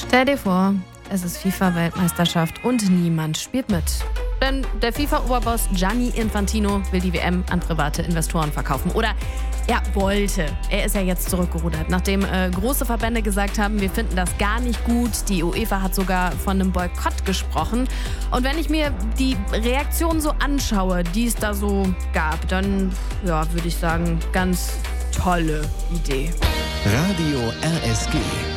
Stell dir vor, es ist FIFA-Weltmeisterschaft und niemand spielt mit. Denn der FIFA-Oberboss Gianni Infantino will die WM an private Investoren verkaufen. Oder er wollte. Er ist ja jetzt zurückgerudert, nachdem große Verbände gesagt haben, wir finden das gar nicht gut. Die UEFA hat sogar von einem Boykott gesprochen. Und wenn ich mir die Reaktion so anschaue, die es da so gab, dann würde ich sagen, ganz tolle Idee. Radio RSG.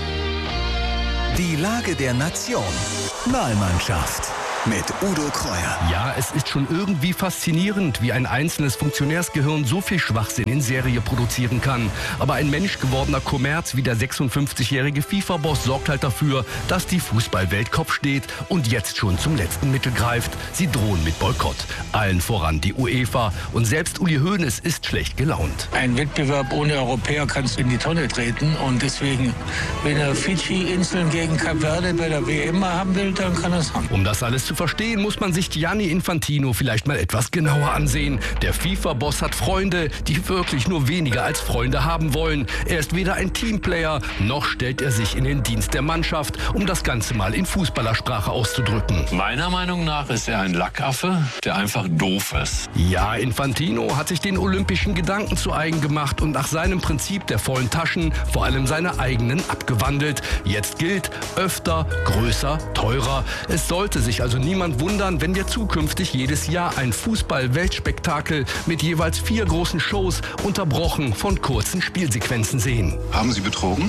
Die Lage der Nation. Wahlmannschaft. Mit Udo Kreuer. Ja, es ist schon irgendwie faszinierend, wie ein einzelnes Funktionärsgehirn so viel Schwachsinn in Serie produzieren kann. Aber ein menschgewordener Kommerz wie der 56-jährige FIFA-Boss sorgt halt dafür, dass die Fußballwelt Kopf steht und jetzt schon zum letzten Mittel greift. Sie drohen mit Boykott. Allen voran die UEFA. Und selbst Uli Hoeneß ist schlecht gelaunt. Ein Wettbewerb ohne Europäer kannst in die Tonne treten. Und deswegen, wenn er Fidschi-Inseln gegen Kap Verde bei der WM haben will, dann kann er es haben. Um das alles zu verstehen, muss man sich Gianni Infantino vielleicht mal etwas genauer ansehen. Der FIFA-Boss hat Freunde, die wirklich nur weniger als Freunde haben wollen. Er ist weder ein Teamplayer, noch stellt er sich in den Dienst der Mannschaft, um das Ganze mal in Fußballersprache auszudrücken. Meiner Meinung nach ist er ein Lackaffe, der einfach doof ist. Ja, Infantino hat sich den olympischen Gedanken zu eigen gemacht und nach seinem Prinzip der vollen Taschen vor allem seine eigenen abgewandelt. Jetzt gilt öfter, größer, teurer. Es sollte sich also niemand wundern, wenn wir zukünftig jedes Jahr ein Fußball-Weltspektakel mit jeweils 4 großen Shows, unterbrochen von kurzen Spielsequenzen sehen. Haben Sie betrogen?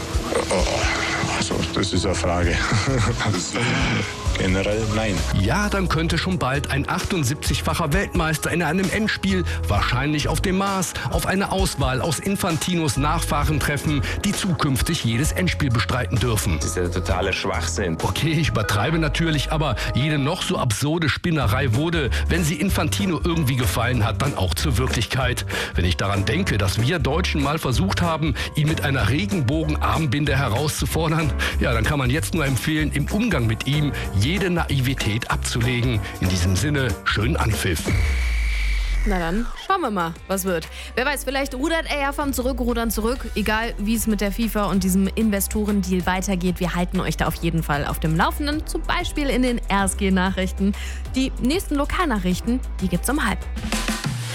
Also, das ist eine Frage. Generell nein. Ja, dann könnte schon bald ein 78-facher Weltmeister in einem Endspiel, wahrscheinlich auf dem Mars, auf eine Auswahl aus Infantinos Nachfahren treffen, die zukünftig jedes Endspiel bestreiten dürfen. Das ist ja totaler Schwachsinn. Okay, ich übertreibe natürlich, aber jede noch so absurde Spinnerei wurde, wenn sie Infantino irgendwie gefallen hat, dann auch zur Wirklichkeit. Wenn ich daran denke, dass wir Deutschen mal versucht haben, ihn mit einer Regenbogenarmbinde herauszufordern, ja, dann kann man jetzt nur empfehlen, im Umgang mit ihm jede Naivität abzulegen. In diesem Sinne, schönen Anpfiff. Na dann, schauen wir mal, was wird. Wer weiß, vielleicht rudert er ja vom Zurückrudern zurück. Egal, wie es mit der FIFA und diesem Investorendeal weitergeht, wir halten euch da auf jeden Fall auf dem Laufenden. Zum Beispiel in den RSG-Nachrichten. Die nächsten Lokalnachrichten, die gibt's um 12:30.